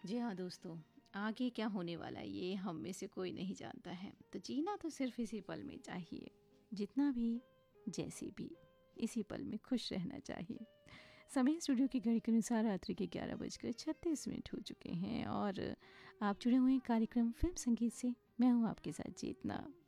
जी हाँ दोस्तों, आगे क्या होने वाला है ये हम में से कोई नहीं जानता है, तो जीना तो सिर्फ इसी पल में चाहिए। जितना भी, जैसे भी, इसी पल में खुश रहना चाहिए। समय स्टूडियो की घड़ी के अनुसार रात्रि के 11:36 हो चुके हैं और आप जुड़े हुए हैं कार्यक्रम फिल्म संगीत से। मैं हूँ आपके साथ चेतना।